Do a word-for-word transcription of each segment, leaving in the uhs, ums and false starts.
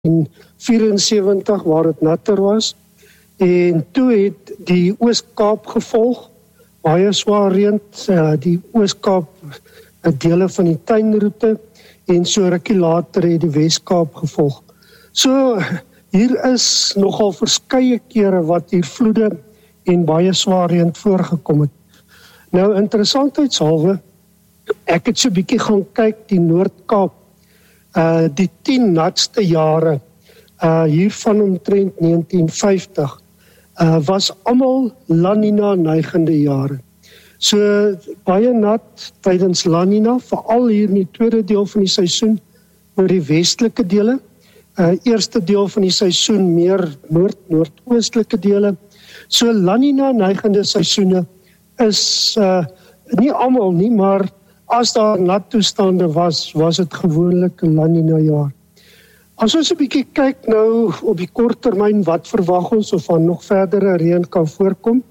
vyerensewentig waar dit natter was. En toe het die Oos-Kaap gevolg, baie swaar reën, uh, die Oos-Kaap dele van die tuinroete en so rukkie later het die Wes-Kaap gevolg. So hier is nogal verskeie kere wat hier vloede en baie swaar reën voorgekom het. Nou interessantheidshalwe, ek het so 'n bietjie gaan kyk die Noord-Kaap, uh, die tien natste jare uh, hier van omtrent negentien vyftig uh, was almal La Nina neigende jare. So baie nat tydens La Nina, veral hier in die tweede deel van die seisoen oor die westelike dele. Uh, eerste deel van die seisoen meer noord-noordoostelike dele. So La Nina neigende seisoene is uh, nie almal nie, maar as daar nat toestande was, was dit gewoonlik 'n La Nina jaar. As ons 'n bietjie kyk nou op die kort termyn, wat verwag ons of van nog verdere reën kan voorkom?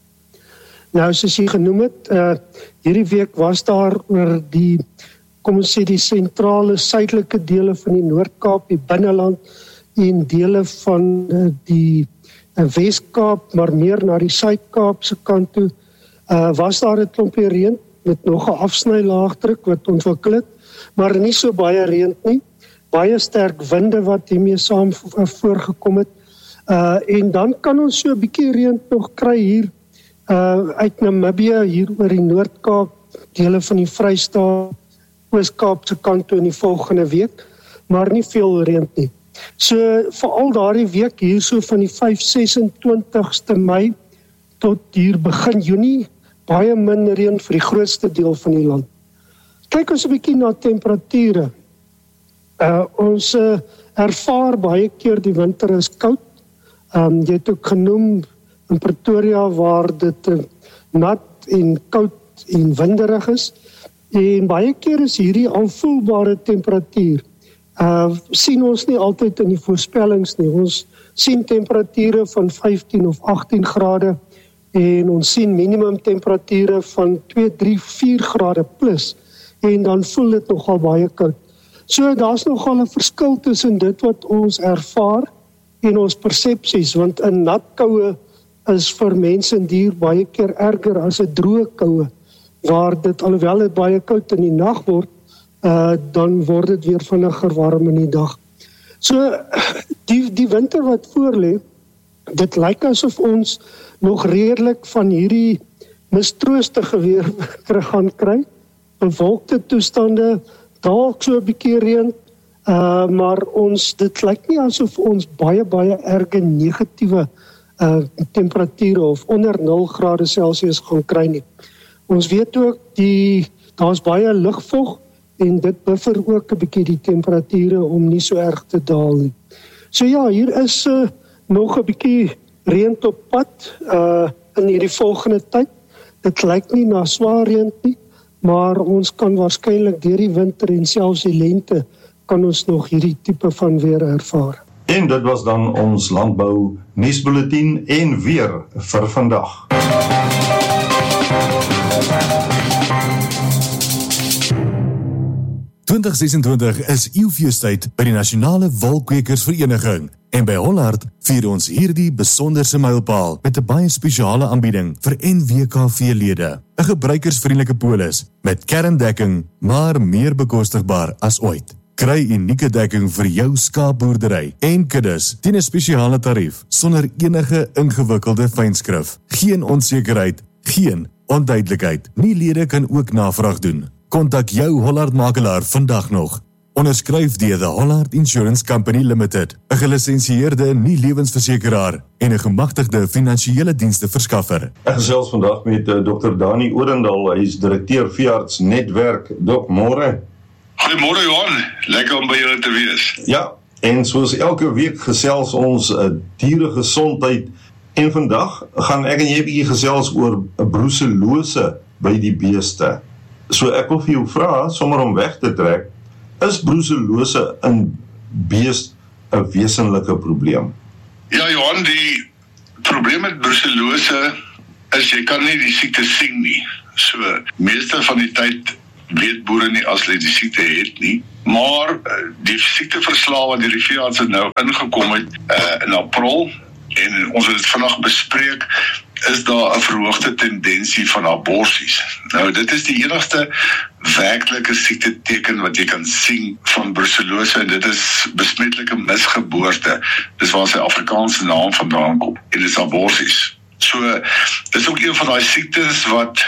Nou, soos jy genoem het, uh, hierdie week was daar oor die, kom ons sê die sentrale suidelike dele van die Noord-Kaap, die binneland en dele van uh, die uh, Wes-Kaap, maar meer na die Suid-Kaapse kant toe, uh, was daar 'n klompie reën met nog 'n afsnylaagdruk wat ontwikkel het, maar nie so baie reën nie. Baie sterk winde wat hiermee saam voorgekom het. Uh, en dan kan ons so 'n bietjie reën nog kry hier uh, uit Namibië, hier oor die Noord-Kaap, dele van die Vrystaat, Oos-Kaapse kant toe in die volgende week, maar nie veel reën nie. So veral daardie week hier so van die vyf sesentwintigste Mei tot hier begin Junie, baie min reën vir die grootste deel van die land. Kyk ons 'n bietjie na temperature. Uh, ons uh, ervaar baie keer die winter is koud. Um, jy het ook genoem in Pretoria waar dit uh, nat en koud en winderig is. En baie keer is hierdie aanvoelbare temperatuur. Uh, sien ons nie altyd in die voorspellings nie. Ons sien temperature van vyftien of agttien grade en ons sien minimum temperature van twee, drie, vier grade plus en dan voel dit nogal baie koud. So daar's nogal 'n verskil tussen dit wat ons ervaar en ons persepsies, want 'n nat koue is vir mense en dier baie keer erger as 'n droë koue, waar dit alhoewel dit baie koud in die nag word, uh, dan word dit weer vinniger warm in die dag. So die die winter wat voorlê, dit lyk asof ons nog redelik van hierdie mistroostige weer terug gaan kry, bewolkte toestande, dalk so 'n bietjie reën, uh, maar ons, dit lyk nie asof ons baie, baie erge negatiewe uh, temperature of onder nul grade Celsius gaan kry nie. Ons weet ook, die, daar's baie lugvog en dit buffer ook 'n bietjie die temperature om nie so erg te daal nie. So ja, hier is uh, nog 'n bietjie reën op pad uh, in hierdie volgende tyd. Dit lyk nie na swaar reën nie, maar ons kan waarskynlik deur die winter en selfs die lente kan ons nog hierdie tipe van weer ervaar. En dit was dan ons landbou nuusbulletin en weer vir vandag. twintig sesentwintig is eeufeestyd by die Nasionale Wolkwekersvereniging en by Hollard vier ons hierdie besonderse mylpaal met 'n baie spesiale aanbieding vir N W K V-lede. 'n Gebruikersvriendelike polis met kerndekking, maar meer bekostigbaar as ooit. Kry unieke dekking vir jou skaapboerdery en kuddes teen 'n spesiale tarief sonder enige ingewikkelde fynskrif. Geen onsekerheid, geen onduidelikheid. Nie lede kan ook navraag doen. Kontak jou Hollard makelaar vandag nog. Onderskryf deur The Hollard Insurance Company Limited, 'n gelisensieerde nie-lewensversekeraar en 'n gemagtigde finansiële dienste verskaffer. Ek gesels vandag met uh, dokter Dani Odendaal, hy is direkteur Veearts Netwerk. Dok, môre. Goeiemôre Johan, lekker om by julle te wees. Ja, en soos elke week gesels ons uh, dieregesondheid en vandag gaan ek en jy bietjie gesels oor 'n bruselose by die beeste. So ek wil vir jou vra, sommer om weg te trek, is bruselose in beest 'n wesenlike probleem? Ja Johan, die probleem met bruselose is jy kan nie die siekte sien nie. So, meeste van die tyd weet boere nie as hulle die siekte het nie. Maar die siekteverslae wat die veeartse nou ingekom het uh, in April, en ons het dit vandag bespreek, is daar 'n verhoogde tendensie van aborsies. Nou, dit is die enigste werklike siekteteken wat jy kan sien van brucellose, en dit is besmetlike misgeboorte. Dis waar sy Afrikaanse naam vandaan kom, en dit is aborsies. So, dit is ook een van die siektes wat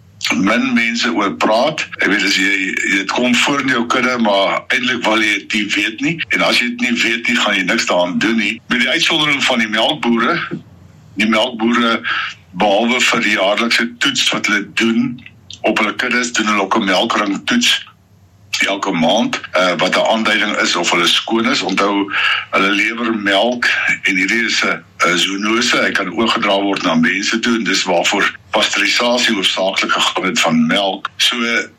min mense oor praat. Ek weet, as jy, dit kom voor in jou kudde, maar eintlik wil jy dit nie weet nie, en as jy dit nie weet nie, gaan jy niks daaraan doen nie. Met die uitsondering van die melkboere, die melkboere, behalwe vir die jaarlikse toets wat hulle doen, op hulle kuddes, doen hulle ook 'n melkring toets, elke maand, uh, wat 'n aanduiding is of hulle skoon is. Onthou, hulle lewer melk, en hierdie is 'n zoonose, hy kan oorgedra word na mense toe, en dis waarvoor pasteurisasie hoofsaaklik gegaan het van melk. So,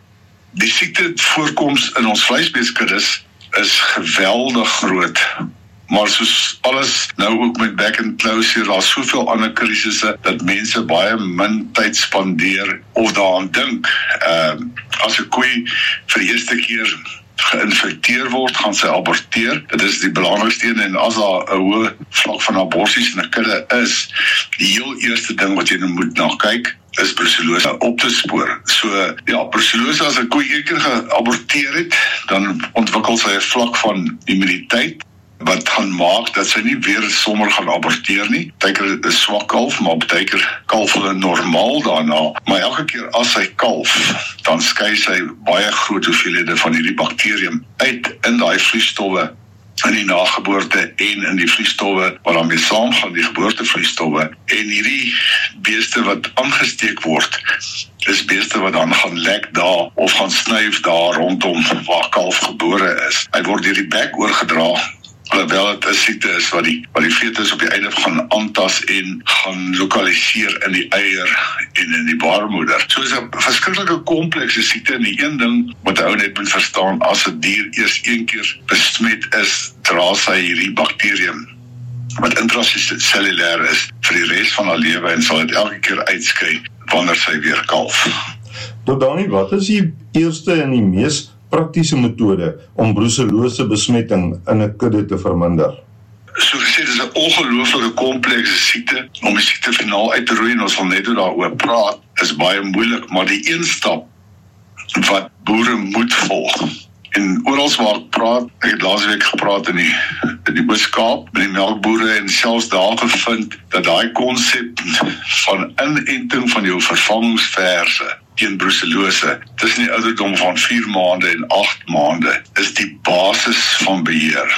die siekte voorkoms in ons vleisbeeskuddes is geweldig groot. Maar soos alles, nou ook met back and closure, daar is soveel ander krisisse, dat mense baie min tyd spandeer of daaraan dink. Uh, as 'n koei vir die eerste keer geïnfekteer word, gaan sy aborteer. Dit is die belangrikste een, en as daar 'n hoë vlak van aborsies in 'n kudde is, die heel eerste ding wat jy nou moet na kyk, is brucellose op te spoor. So, ja, brucellose, as 'n koei een keer geaborteer het, dan ontwikkel sy 'n vlak van immuniteit, wat gaan maak dat sy nie weer sommer gaan aborteer nie. Partykeer is swak kalf, maar partykeer kalf hulle normaal daarna. Maar elke keer as sy kalf, dan skei sy baie groot hoeveelhede van hierdie bakterium uit in daai vloeistowwe, in die nageboorte en in die vloeistowwe wat daarmee saamgaan, die geboortevloeistowwe. En hierdie beeste wat aangesteek word, is beeste wat dan gaan lek daar, of gaan snuif daar rondom waar kalf gebore is. Hy word deur die bek oorgedra, alhoewel dit 'n siekte is wat die, wat die fetus op die einde gaan aantas en gaan lokaliseer in die eier en in die baarmoeder. So is 'n verskriklike komplekse siekte, en die een ding wat ou net moet verstaan, as 'n dier eers een keer besmet is, dra sy hierdie bakterium wat intracellulêr is vir die res van haar lewe, en sal dit elke keer uitskei wanneer sy weer kalf. Tot Dani, wat is die eerste en die mees praktiese metode om brucellose besmetting in 'n kudde te verminder? So gesê, dit is 'n ongelooflike komplekse siekte. Om die siekte finaal uit te roei, en ons wil net daaroor praat, is baie moeilik, maar die een stap wat boere moet volg, en oral waar ek praat, ek het laas week gepraat in die, in die Oos-Kaap met die melkboere, en selfs daar gevind dat daai konsep van inenting van jou vervangingsverse teen brucellose tussen die ouderdom van vier maande en agt maande is die basis van beheer.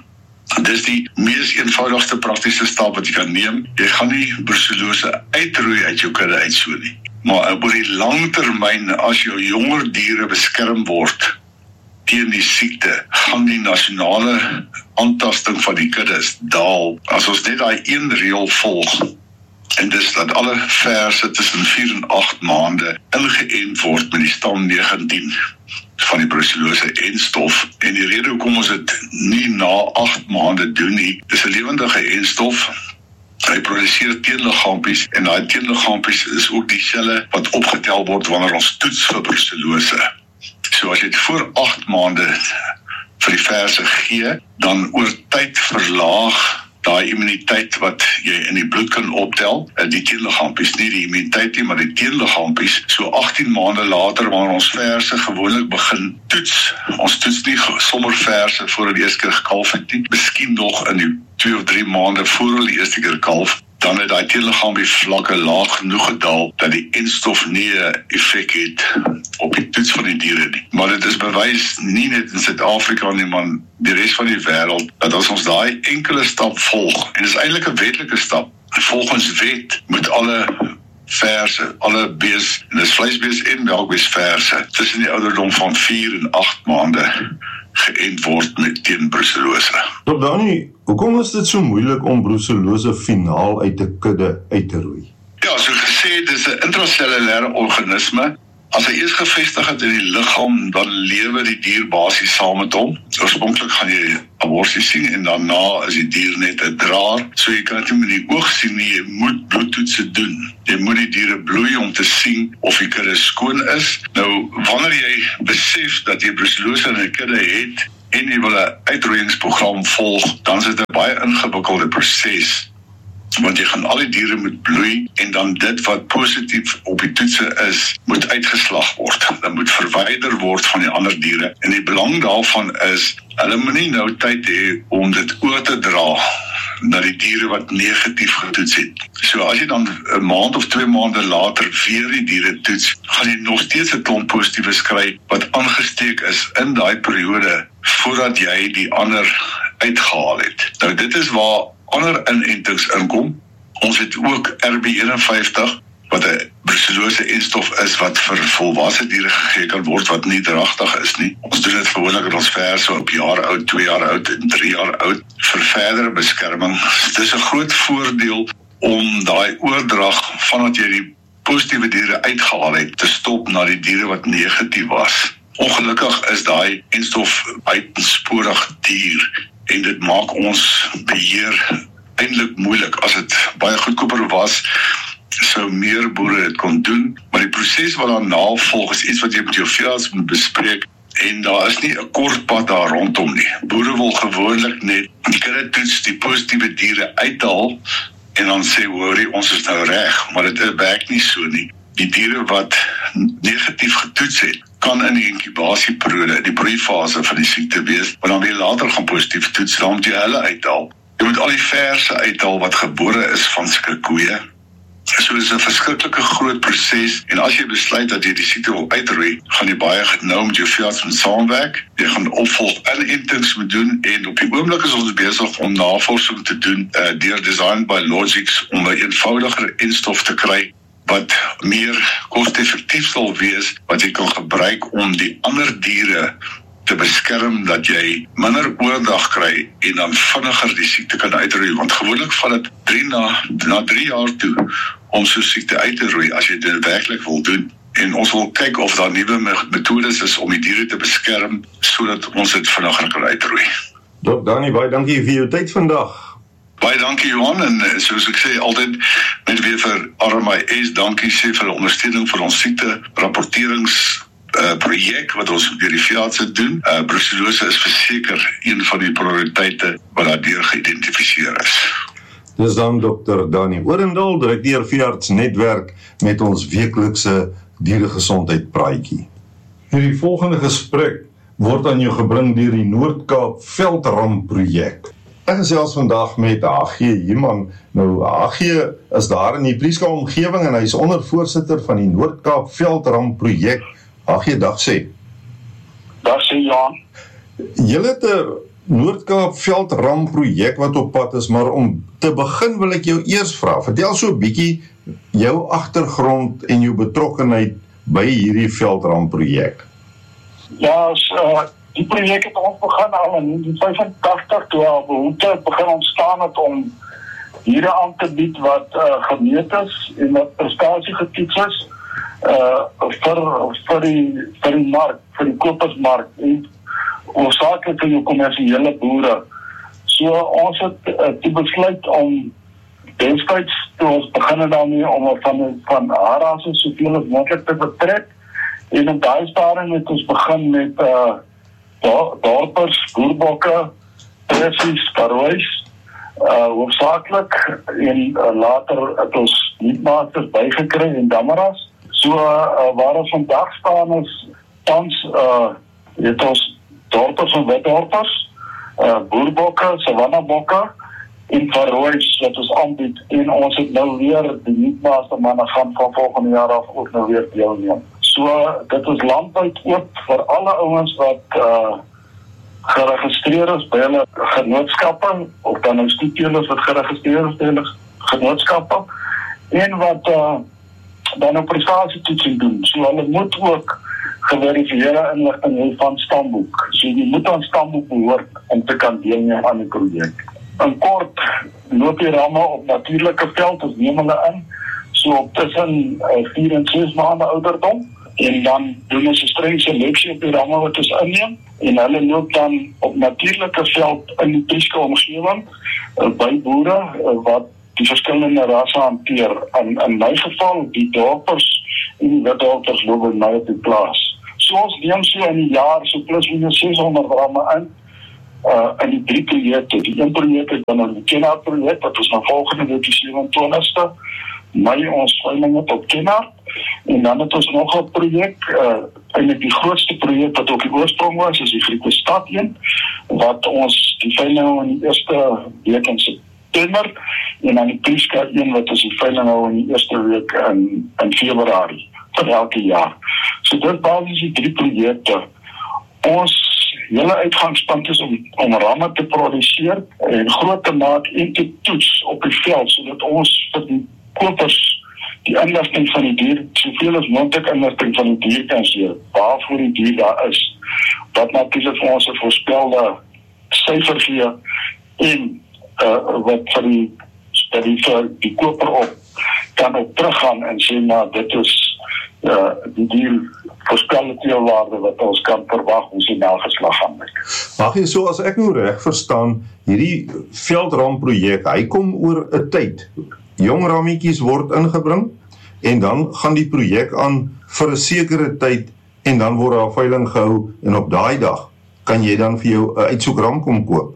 Dit is die mees eenvoudigste praktiese stap wat jy kan neem. Jy gaan nie brucellose uitroei uit jou kudde uit so nie. Maar op die lang termyn, as jou jonger diere beskerm word teen die siekte, gaan die nasionale aantasting van die kuddes daal. As ons net daai een reël volg, en dis dat alle verse tussen vier en agt maande ingeënt word met die stam negentien van die brucellose enstof. En die rede hoekom ons dit nie na agt maande doen nie, dis 'n lewendige enstof. Hy produseer teenliggaampies, en daai teenliggaampies is ook dieselfde wat opgetel word wanneer ons toets vir brucellose. So as jy dit voor agt maande vir die verse gee, dan oor tyd verlaag daai immuniteit wat jy in die bloed kan optel, die teenliggaampies, nie die immuniteit nie, maar die teenliggaampies, so agttien maande later, wanneer ons verse gewoonlik begin toets, ons toets nie sommer verse voor hulle eerste keer gekalf het nie, miskien nog in die twee of drie maande voor hulle eerste keer kalf, dan het daai teenliggaampie vlakke laag genoeg gedaal, dat die enstof nie 'n effek het op die toets van die diere nie. Maar dit is bewys nie net in Suid-Afrika nie, maar die res van die wêreld, dat as ons daai enkele stap volg, en dit is eintlik 'n wetlike stap, volgens wet moet alle verse, alle bees, en dis vleisbees en melkbees verse, tussen die ouderdom van vier en agt maande geënt word met teen brucellose. Tot Dani, hoekom is dit so moeilik om brucellose finaal uit 'n kudde uit te roei? Ja, so gesê, dit is 'n intracellulêre organisme. As hy eers gevestig het in die liggaam, dan lewe die dier basies saam met hom. Oorspronklik gaan jy abortus sien en daarna is die dier net 'n draer. So jy kan dit nie met die oog sien nie, jy moet bloedtoetse doen. Jy moet die diere bloei om te sien of die kudde skoon is. Nou, wanneer jy besef dat jy brucellose in 'n kudde het en jy wil 'n uitroeiingsprogram volg, dan is dit 'n baie ingewikkelde proses. Want jy gaan al die diere moet bloei en dan dit wat positief op die toetse is, moet uitgeslag word. Dit moet verwyder word van die ander diere. En die belang daarvan is, hulle moet nie nou tyd hê om dit oor te dra na die diere wat negatief getoets het. So as jy dan 'n maand of twee maande later weer die diere toets, gaan jy nog steeds 'n klomp positiefs kry wat aangesteek is in daai periode voordat jy die ander uitgehaal het. Nou dit is waar ander inentings inkom. Ons het ook R B eenenvyftig wat 'n brucellose-enstof is wat vir volwasse diere gegee kan word wat nie dragtig is nie. Ons doen dit gewoonlik in ons verse op jaar oud, twee jaar oud en drie jaar oud vir verdere beskerming. Dit is 'n groot voordeel om daai oordrag vandat jy die positiewe diere uitgehaal het te stop na die diere wat negatief was. Ongelukkig is daai enstof buitensporig duur en dit maak ons beheer eintlik moeilik. As dit baie goedkoper was, sou meer boere dit kon doen, maar die proses wat daarna volg is iets wat jy met jou veearts moet bespreek en daar is nie 'n kort pad daar rondom nie. Boere wil gewoonlik net die kudde toets, die positiewe diere uithaal en dan sê, hoorie, ons is nou reg, maar dit werk nie so nie. Die diere wat negatief getoets het, kan in die inkubasieperiode, die broeifase van die siekte wees, maar dan weer later gaan positief toets, dan moet jy hulle uithaal. Jy moet al die verse uithaal wat gebore is van sulke koeie. So dit is 'n verskriklike groot proses, en as jy besluit dat jy die siekte wil uitroei, gaan jy baie nou met jou veearts moet saamwerk, jy gaan opvolg inentings moet doen, en op die oomblik is ons besig om navorsing te doen, uh, deur Design Biologics, om 'n eenvoudiger enstof te kry, wat meer koste-effektief sal wees, wat jy kan gebruik om die ander diere te beskerm, dat jy minder oordrag kry en dan vinniger die siekte kan uitroei, want gewoonlik vat dit drie na, na drie jaar toe om so siekte uit te roei, as jy dit werklik wil doen. En ons wil kyk of daar nuwe metodes is om die diere te beskerm, sodat ons dit vinniger kan uitroei. Dok Dani, baie dankie vir jou tyd vandag. Baie dankie Johan, en soos ek sê, altyd net weer vir R M I S, dankie sê vir die ondersteuning vir ons siekte rapporterings uh, projek wat ons deur die veeartse doen. Uh, brucellose is verseker een van die prioriteite wat daardeur geïdentifiseer is. Dis dan dokter Dani Orendaal, direkteur veearts netwerk met ons weeklikse dieregesondheid praatjie. Hierdie volgende gesprek word aan jou gebring deur die Noord-Kaap Veldram projek. Ek gesels vandag met H G Human. Nou, H G is daar in die Prieska omgewing en hy is ondervoorsitter van die Noord-Kaap Veldram projek. H G, dag sê. Dag sê, Jan. Julle het 'n Noord-Kaap Veldram projek wat op pad is, maar om te begin wil ek jou eers vra, vertel so 'n bietjie jou agtergrond en jou betrokkenheid by hierdie Veldram projek. Ja, so, die projek het ons begin al in negentien vyfentagtig, toe al behoefte begin ontstaan het om diere aan te bied wat uh, gemeet is en wat prestasie getoets is uh, vir, vir die, vir die mark, vir die kopersmark en oorsakelijk vir die kommersiële boere. So ons het uh, die besluit om destyds, toe ons beginnen daarmee om van, van haarrasse soveel as moontlik te betrek, en op daai stadium het ons begin met uh, dorpers, boerbokke, pressies, karoois, uh, hoofdzakelijk, en uh, later het ons nietmasters bygekry en damaras. So uh, waar ons vandag staan is, tans uh, het ons dorpers en witdorpers, uh, boerbokke, savannabokke, en karoois wat ons aanbied, en ons het nou weer die nietmaster manne gaan van volgende jaar af ook nou weer deelneem. So, dit is landwyd oop vir alle ouens wat uh, geregistreer is by hulle genootskappe, of dan nou stoeteelers wat geregistreer is by hulle genootskappe, en wat uh, dan nou prestasietoetsing doen. So, hulle moet ook geverifieerde inligting hê van stamboek. So, jy moet aan stamboek behoort om te kan deelneem aan die projek. In kort, loop die ramme op natuurlike veld, ons neem hulle in, so op tussen uh, vier en ses maande ouderdom, en dan doen ons 'n streng seleksie op die ramme wat ons inneem, en hulle loop dan op natuurlike veld in die Prieska omgewing, uh, by boere, uh, wat die verskillende rasse hanteer. In, in my geval, die dorpers en die witdorpers loop by my op die plaas. So ons neem so in die jaar, so plus minus seshonderd ramme in, uh, in die drie projekte. Die een projek is dan die Kenhardt projek, wat ons na volgende week die sewentwintigste Mei ons veiling het op Kenhardt, en dan het ons nog 'n projek, uh, eintlik die grootste projek wat ook die oorsprong was, is die Griekstad een, wat ons die veiling in die eerste week in September, en dan die Prieska een wat ons die veiling hou in die eerste week in, in Februarie, van elke jaar. So dit basies die drie projekte. Ons hele uitgangspunt is om, om ramme te produseer, en groot te maak en te toets op die veld, sodat ons vir die kopers die inligting van die dier, soveel as moontlik inligting van die dier kan gee, waarvoor die dier daar is, wat natuurlik vir ons 'n voorspelde syfer gee, en uh, wat vir die, vir die, vir die koper op kan op teruggaan en sê, maar dit is uh, die dier voorspelde teelwaarde wat ons kan verwag hoe sy nageslag gaan maak. Mag jy, so as ek nou reg verstaan, hierdie veldramprojek, hy kom oor 'n tyd. Jong rammetjies word ingebring, en dan gaan die projek aan vir 'n sekere tyd, en dan word daar veiling gehou, en op daai dag kan jy dan vir jou 'n uitsoekram kom koop.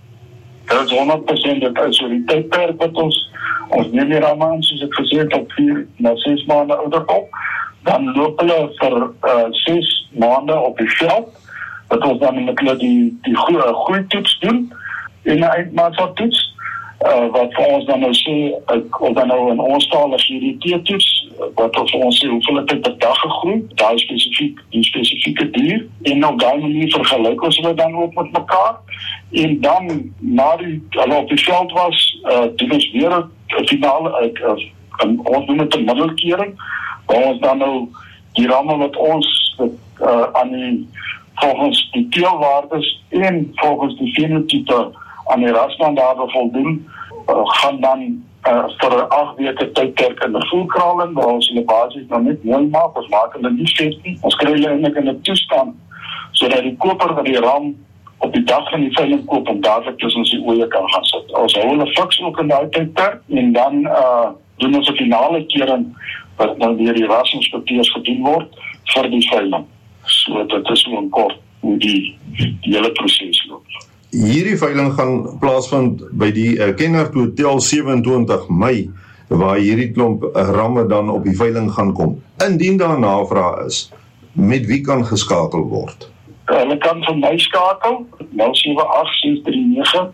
Dit is honderd persent dit is so die tydperk wat ons, ons neem die ramme aan, soos ek gesê het, op vier na ses maande ouderdom, dan loop hulle vir uh, ses maande op die veld, wat ons dan met hulle die, die groeitoets doen, en 'n eindmaatsa-toets, Uh, wat vir ons dan nou sê, of dan nou in ons taal as hierdie T-toets, wat vir ons sê hoeveel het per dag gegroei, daai spesifiek, die spesifieke dier, en op daai manier vergelyk ons hulle dan ook met mekaar, en dan, na die, hulle op die veld was, uh, doen ons weer een finale, uh, uh, ons doen het een middelkering, waar ons dan nou die ramme wat ons uh, aan die, volgens die teelwaardes en volgens die fenotype aan die rasstandaarde voldoen, uh, gaan dan uh, vir agt weke tydperk in die voerkraling, waar ons hulle basis nou net mooi maak, ons maak hulle nie vet nie, ons kry hulle eintlik in 'n toestand, sodat die koper wat die ram op die dag van die veiling koop, en dadelik tussen sy oë kan gaan sit. Ons hou hulle fiks ook in die tydperk, en dan uh, doen ons 'n finale kering, wat dan deur die rasinspekteurs gedoen word, vir die veiling. So dit is so in kort hoe die, die hele proses loop. Hierdie veiling gaan plaasvind by die uh, Kenhardt Hotel sewentwintig Mei, waar hierdie klomp uh, ramme dan op die veiling gaan kom. Indien daar navraag is, met wie kan geskakel word? Hulle kan vir my skakel, nul sewe agt ses drie nege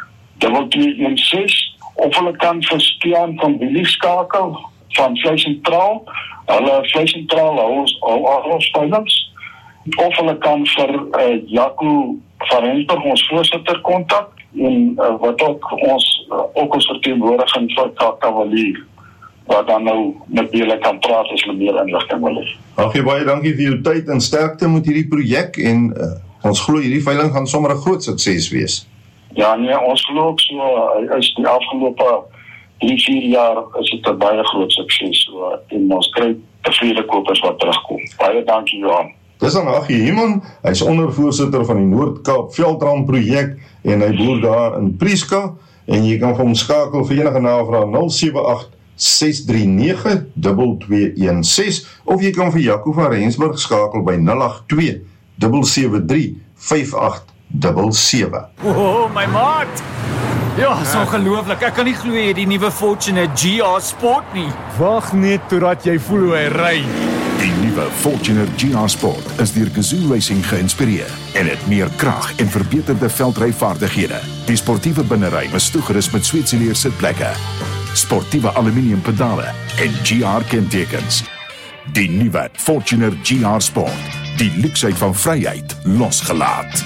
twee een ses, of hulle kan vir Stiaan van Willie skakel, van Vleis Sentraal. Hulle Vleis Sentraal hou ons al ons veilings, of hulle kan vir uh, Jaco van Rensburg, ons voorsitter, kontak, en uh, wat ook ons, uh, ook ons verteenwoordiging vir Kavalier, wat dan nou met julle kan praat as hulle meer inligting wil hê. Ag, baie dankie vir jou tyd en sterkte met hierdie projek, en uh, ons glo hierdie veiling gaan sommer 'n groot sukses wees. Ja, nee, ons glo ook so, uh, is die afgelope drie, vier jaar is dit 'n baie groot sukses, so, en ons kry tevrede kopers wat terugkom. Baie dankie, Johan. Dis dan Achie Human, hy is ondervoorsitter van die Noord-Kaap Veldram projek, en hy boer daar in Prieska, en jy kan vir hom skakel vir enige navraag nul sewe agt ses drie nege twee een ses, of jy kan vir Jaco van Rensburg skakel by nul agt twee sewe sewe drie vyf agt sewe sewe. Oh, my maat! Ja, is ongelooflik. Ek kan nie glo jy het die nuwe Fortuner G R Sport nie. Wag net totdat jy voel hoe hy ry. Die nuwe Fortuner G R Sport is deur Gazoo Racing geïnspireer en het meer krag en verbeterde veldryvaardighede. Die sportiewe binnery is toegerus met Sweetseleer sitplekke, sportiewe aluminium pedale en G R kentekens. Die nuwe Fortuner G R Sport, die luksheid van vryheid losgelaat.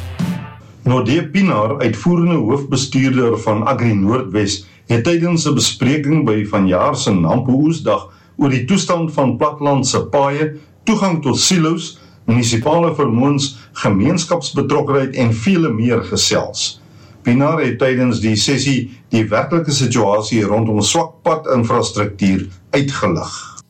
Nordee Pinaar, uitvoerende hoofbestuurder van Agri Noordwes, het tydens 'n bespreking by vanjaar se Nampo Oesdag oor die toestand van plattelandse paaie, toegang tot silo's, munisipale vermoëns, gemeenskapsbetrokkenheid en vele meer gesels. Pinaar het tydens die sessie die werklike situasie rondom swak padinfrastruktuur uitgelig.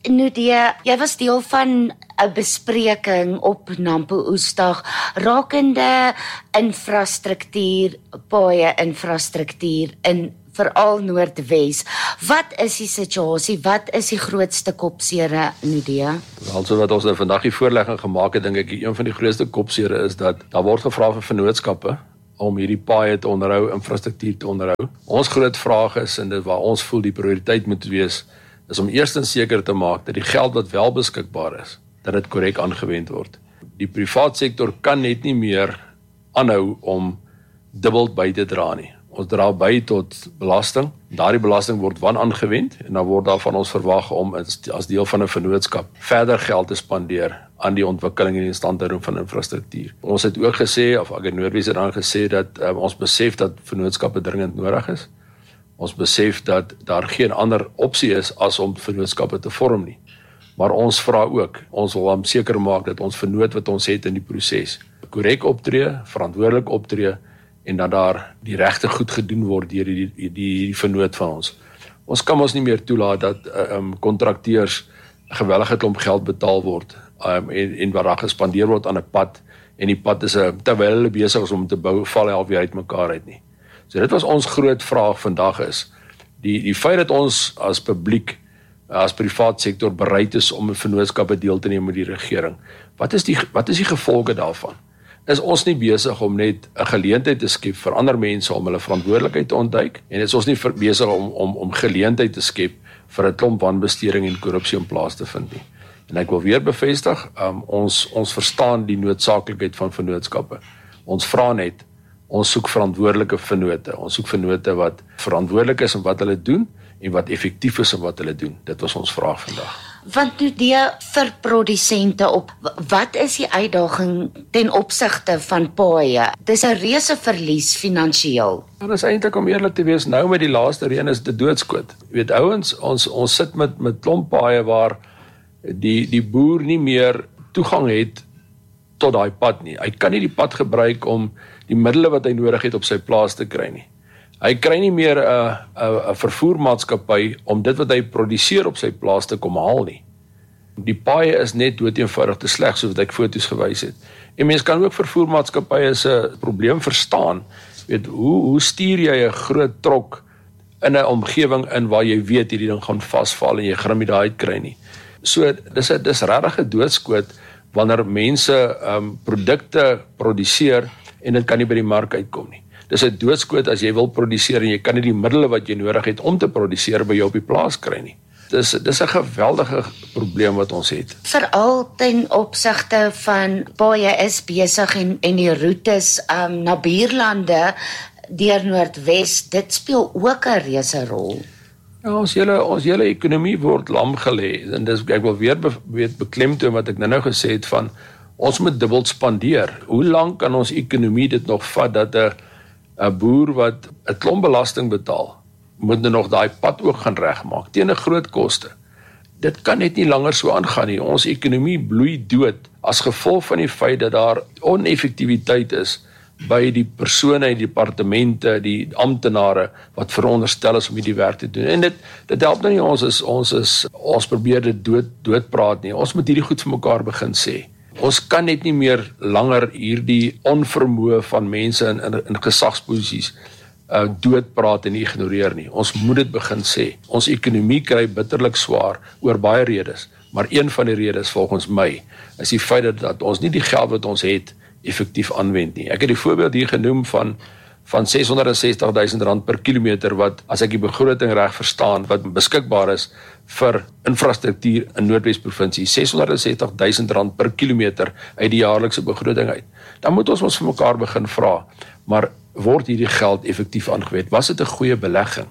Nudea, jy was deel van 'n bespreking op Nampo Oesdag rakende infrastruktuur, paaie infrastruktuur in veral Noordwes. Wat is die situasie? Wat is die grootste kopsere, Nudea? Wel, so wat ons nou vandag die voorlegging gemaak het, dink ek, een van die grootste kopsere is dat daar word gevra vir vennootskappe om hierdie paaie te onderhou, infrastruktuur te onderhou. Ons groot vraag is, en dit waar ons voel die prioriteit moet wees, is om eerstens seker te maak dat die geld wat wel beskikbaar is, dat dit korrek aangewend word. Die privaat sektor kan net nie meer aanhou om dubbel by te dra nie. Ons dra by tot belasting, daardie belasting word wan aangewend, en dan word daar van ons verwag om as deel van 'n vennootskap verder geld te spandeer aan die ontwikkeling en die instandhouding van infrastruktuur. Ons het ook gesê, of Agri Noordwes het dan gesê, dat um, ons besef dat vennootskappe dringend nodig is. Ons besef dat daar geen ander opsie is as om vennootskappe te vorm nie. Maar ons vra ook, ons wil hom seker maak dat ons vennoot wat ons het in die proses korrek optree, verantwoordelik optree, en dat daar die regte goed gedoen word deur die, die, die, die vennoot van ons. Ons kan ons nie meer toelaat dat um, kontrakteurs gewellige klomp geld betaal word, um, en, en wat daar gespandeer word aan 'n pad, en die pad is, uh, terwyl hulle besig is om te bou, val hy alweer uit mekaar uit nie. So dit was ons groot vraag vandag is, die, die feit dat ons as publiek, as privaat sektor bereid is om 'n vennootskappe deel te neem met die regering, wat is die, wat is die gevolge daarvan? Is ons nie besig om net 'n geleentheid te skep vir ander mense om hulle verantwoordelikheid te ontduik, en is ons nie besig om, om, om geleentheid te skep vir 'n klomp wanbesteding en korrupsie in plaas te vind nie. En ek wil weer bevestig, um, ons, ons verstaan die noodsaaklikheid van vennootskappe. Ons vra net, ons soek verantwoordelike vennote, ons soek vennote wat verantwoordelik is in wat hulle doen, en wat effektief is in wat hulle doen. Dit was ons vraag vandag. Want nou die vir produsente op, wat is die uitdaging ten opsigte van paaie? Dis 'n reuse verlies finansiëel. Ja, dis eintlik om eerlik te wees, nou met die laaste reën is dit doodskoot. Jy weet, ouens, ons ons sit met met klomp paaie waar die die boer nie meer toegang het tot daai pad nie. Hy kan nie die pad gebruik om die middele wat hy nodig het op sy plaas te kry nie. Hy kry nie meer 'n 'n 'n vervoermaatskappy om dit wat hy produseer op sy plaas te kom haal nie. Die paaie is net doeteenvoudig te sleg, soos wat ek foto's gewys het. En mens kan ook vervoermaatskappye se probleem verstaan. Weet, hoe hoe stuur jy 'n groot trok in 'n omgewing in waar jy weet hierdie ding gaan vasval en jy gaan hom nie daar uit kry nie. So dis 'n dis regtig 'n doodskoot wanneer mense um, produkte produseer en dit kan nie by die mark uitkom nie. Dis 'n doodskoot as jy wil produseer en jy kan nie die middele wat jy nodig het om te produseer by jou op die plaas kry nie. Dis dis 'n geweldige probleem wat ons het. Veral ten opsigte van paaie is besig en en die roetes um, na buurlande deur Noordwes, dit speel ook 'n reuse rol. Ja, ons hele ons hele ekonomie word lam gelê, en dis ek wil weer be, weet beklemtoon wat ek nou-nou gesê het van ons moet dubbel spandeer. Hoe lank kan ons ekonomie dit nog vat dat 'n 'n boer wat 'n klomp belasting betaal, moet nou nog daai pad ook gaan regmaak teen 'n groot koste? Dit kan net nie langer so aangaan nie. Ons ekonomie bloei dood as gevolg van die feit dat daar oneffektiwiteit is by die persone, die departemente, die amptenare wat veronderstel is om hierdie werk te doen. En dit dit help nou nie ons is ons is ons probeer dit dood doodpraat nie. Ons moet hierdie goed vir mekaar begin sê. Ons kan net nie meer langer hierdie onvermoë van mense in in, in gesagsposisies uh, doodpraat en ignoreer nie. Ons moet dit begin sê. Ons ekonomie kry bitterlik swaar oor baie redes, maar een van die redes volgens my is die feit dat, dat ons nie die geld wat ons het effektief aanwend nie. Ek het die voorbeeld hier genoem van van ses honderd sestig duisend rand per kilometer wat, as ek die begroting reg verstaan, wat beskikbaar is vir infrastruktuur in Noordwes provinsie, ses honderd sestig duisend rand per kilometer uit die jaarlikse begroting uit. Dan moet ons ons vir mekaar begin vra, maar word hierdie geld effektief aangewend? Was dit 'n goeie belegging?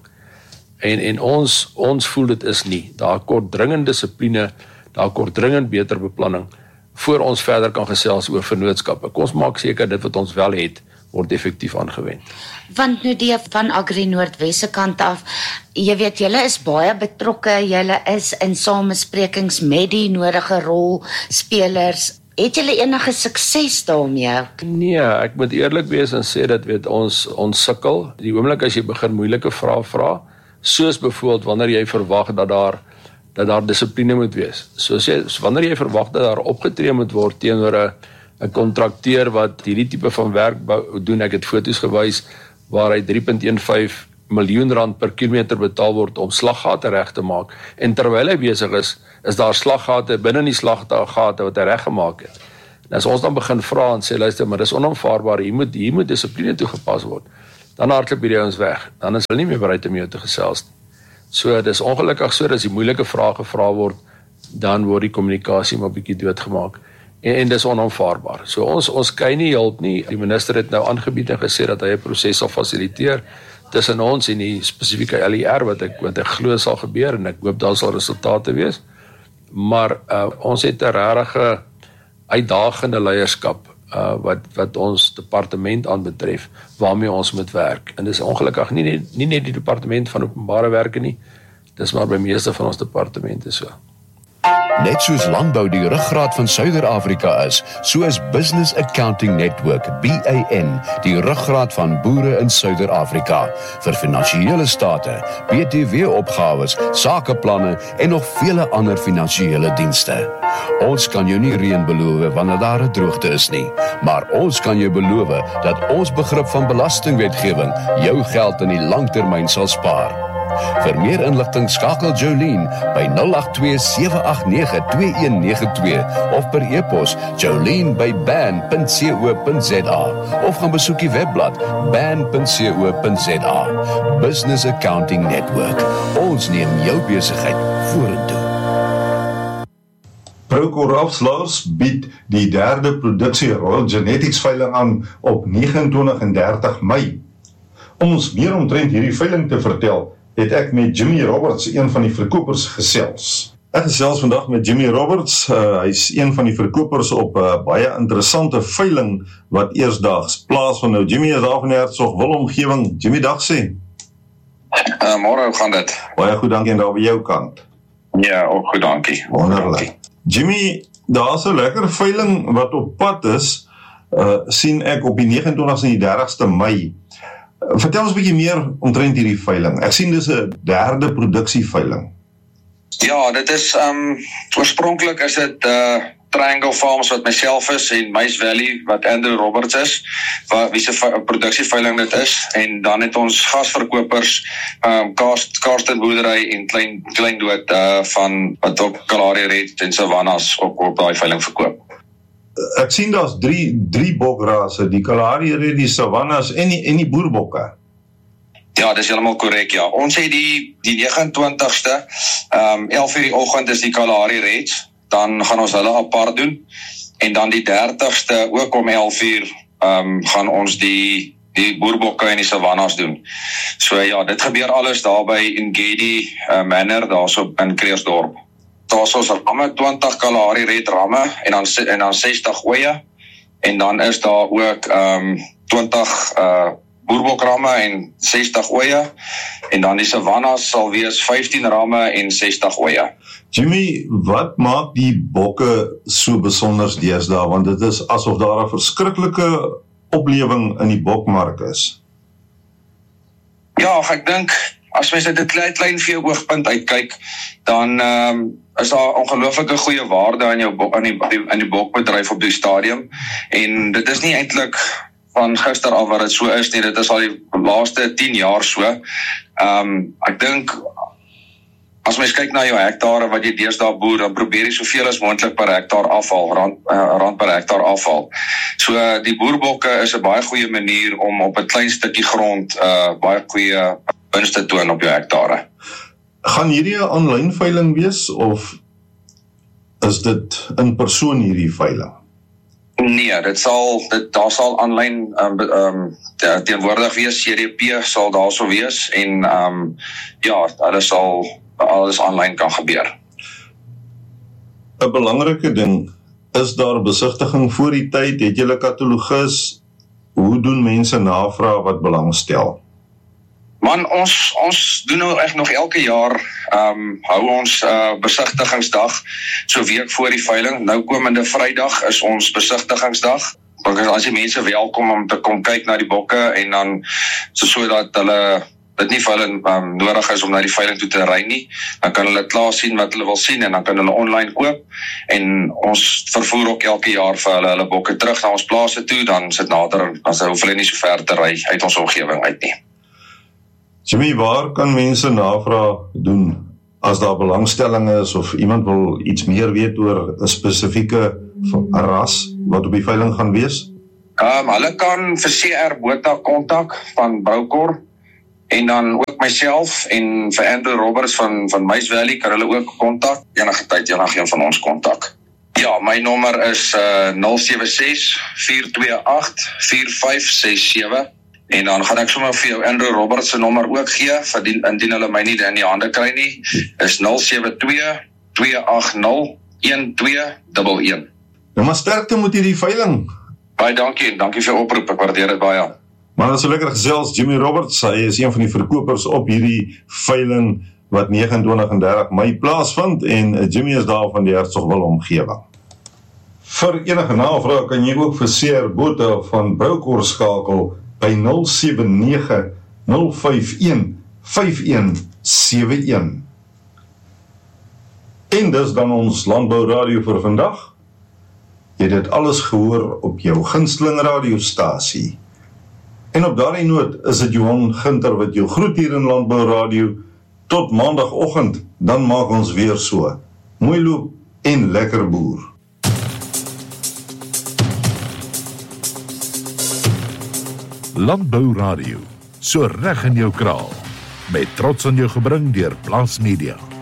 En en ons ons voel dit is nie. Daar kort dringend dissipline, daar kort dringend beter beplanning voor ons verder kan gesels oor vennootskappe. Kom ons maak seker dit wat ons wel het word effektief aangewend. Want nou die van Agri Noordwes se kant af, jy weet julle is baie betrokke, julle is in samesprekings met die nodige rolspelers. Het julle enige sukses daarmee? Nee, ek moet eerlik wees en sê dat weet ons ons sukkel. Die oomblik as jy begin moeilike vrae vra, soos byvoorbeeld wanneer jy verwag dat daar dat daar dissipline moet wees. So as jy, so wanneer jy verwag dat daar opgetree moet word teenoor 'n 'n kontrakteur wat hierdie tipe van werk bou, doen, ek het foto's gewys waar hy drie komma een vyf miljoen rand per kilometer betaal word om slaggate reg te maak, en terwyl hy besig is, is daar slaggate binne die slaggate wat hy reggemaak het. En as ons dan begin vra en sê, luister, maar dis onaanvaarbaar, hier moet, hier moet dissipline toegepas word, dan hardloop hierdie ouens weg, dan is hulle nie meer bereid om jou te gesels nie. So, dis ongelukkig so, as die moeilike vrae gevra word, dan word die kommunikasie maar bietjie doodgemaak. En, en dis onaanvaarbaar. So ons ons kry nie hulp nie. Die minister het nou aangebied en gesê dat hy 'n proses sal fasiliteer tussen ons en die spesifieke L E R wat ek wat ek glo sal gebeur, en ek hoop daar sal resultate wees. Maar uh, ons het 'n regtig uitdagende leierskap uh, wat wat ons departement aanbetref waarmee ons moet werk. En dis ongelukkig nie net, nie net die departement van openbare werke nie. Dis maar by meeste van ons departemente so. Net soos landbou die ruggraat van Suider-Afrika is, so is Business Accounting Network, B A N, die ruggraat van boere in Suider-Afrika, vir finansiële state, B T W-opgawes, sakeplanne en nog vele ander finansiële dienste. Ons kan jou nie reën beloof wanneer daar 'n droogte is nie, maar ons kan jou beloof dat ons begrip van belastingwetgewing jou geld in die langtermyn sal spaar. Vir meer inligting skakel Jolene by nul agt twee sewe agt nege twee een nege twee of per e-pos jolene by ban punt co punt za of gaan besoek die webblad ban punt co punt za. Business Accounting Network. Ons neem jou besigheid vorentoe. Procore Afslaers bied die derde produksie Royal Genetics veiling aan op nege en twintig en dertig Mei. Om ons meer omtrent hierdie veiling te vertel, het ek met Jimmy Roberts, een van die verkopers, gesels. Ek gesels vandag met Jimmy Roberts, uh, hy is een van die verkopers op 'n uh, baie interessante veiling wat eersdaags plaasvind. Nou, Jimmy is daar van die Hertsgwil omgewing. Jimmy, dag sê. Uh, môre, hoe gaan dit? Baie goed, dankie, en daar by jou kant. Ja, ook goed, dankie. Wonderlik. Jimmy, daar is 'n lekker veiling wat op pad is, uh, sien ek op die nege en twintigste en die dertigste Mei. Vertel ons 'n bietjie meer omtrent hierdie veiling. Ek sien dis 'n derde produksieveiling. Ja, dit is um oorspronklik is dit uh Triangle Farms wat myself is en Mice Valley wat Andrew Roberts is, wat wie se produksieveiling dit is, en dan het ons gasverkopers um Karsten Boerdery en Klein Klein Dood uh van wat ook Kalahari Red en Savannas ook op daai veiling verkoop. Ek sien daar's drie drie bokrasse, die Kalahari Red, die Savannas en die en die boerbokke. Ja, dis heeltemal korrek, ja. Ons het die die nege en twintigste, um elf uur die oggend is die Kalahari Reds, dan gaan ons hulle apart doen, en dan die dertigste ook om elf uur um gaan ons die die boerbokke en die Savannas doen. So ja, dit gebeur alles daar by Ngedi uh, Manor, daarso in Kreersdorp. Daar is ons ramme, twintig Kalahari Red ramme, en dan, en dan sestig oeye, en dan is daar ook um, twintig uh, boerbokramme en sestig oeye, en dan die Savannas sal wees vyftien ramme en sestig oeye. Jimmy, wat maak die bokke so besonders deesdae, want dit is asof daar 'n verskriklike oplewing in die bokmark is. Ja, ek dink, as mens uit 'n klein, klein vee oogpunt uitkyk, dan um, is daar ongelooflike goeie waarde aan jou aan die, aan die bokbedryf op die stadium, en dit is nie eintlik van gister af wat dit so is nie, dit is al die laaste tien jaar so. Um, ek dink, as mens kyk na jou hektare wat jy deesdae boer, dan probeer jy soveel as moontlik per hektaar afval, rand, uh, rand per hektaar afval. So die boerbokke is 'n baie goeie manier om op 'n klein stukkie grond uh, baie goeie winst te toon op jou hektare. Gaan hierdie 'n aanlyn veiling wees, of is dit in persoon hierdie veiling? Nee, dit sal, dit, daar sal aanlyn um, um, teenwoordig wees, C D P sal daar so wees, en um, ja, alles sal alles aanlyn kan gebeur. 'n Belangrike ding, is daar besigtiging voor die tyd? Het julle katalogus? Hoe doen mense navraag wat belangstel? Man, ons ons doen nou echt nog elke jaar, um, hou ons uh, besigtigingsdag, so week voor die veiling. Nou komende Vrydag is ons besigtigingsdag. Dan is die mense welkom om te kom kyk na die bokke, en dan so, so dat hulle dit nie vir hulle um, nodig is om na die veiling toe te ry nie, dan kan hulle klaar sien wat hulle wil sien en dan kan hulle online koop en ons vervoer ook elke jaar vir hulle hulle bokke terug na ons plase toe, dan sit nader, dan hoef hulle nie so ver te ry uit ons omgewing uit nie. Jimmy, waar kan mense navraag doen as daar belangstelling is of iemand wil iets meer weet oor 'n spesifieke ras wat op die veiling gaan wees? Um, hulle kan vir C R Botha kontak van Broukor en dan ook myself en vir Andrew Roberts van, van Mice Valley kan hulle ook kontak, enige tyd enige een van ons kontak. Ja, my nommer is uh, nul sewe ses, vier twee agt, vier vyf ses sewe en dan gaan ek sommer vir jou Andrew Roberts se nommer ook gee, verdien, indien hulle my nie in die hande kry nie, is nul sewe twee, twee agt nul, een twee een een. Nou maar sterkte met hierdie veiling. Baie dankie en dankie vir die oproep, ek waardeer dit baie. Maar dat is so lekker gesels, Jimmy Roberts, hy is een van die verkopers op hierdie veiling wat nege en twintig en dertig Mei plaasvind en Jimmy is daar van die Hertsgwil omgewing. Vir enige navraag kan jy ook vir C R Botha van Broukor skakel by nul sewe nege, nul vyf een, vyf een sewe een. En dis dan ons Landbou Radio vir vandag. Jy het dit alles gehoor op jou gunsteling radiostasie. En op daardie noot is dit Johan Ginter wat jou groet hier in Landbou Radio. Tot maandagoggend, dan maak ons weer so. Mooi loop en lekker boer. Landbou Radio, so reg in jou kraal. Met trots aan jou gebring deur Plaas Media.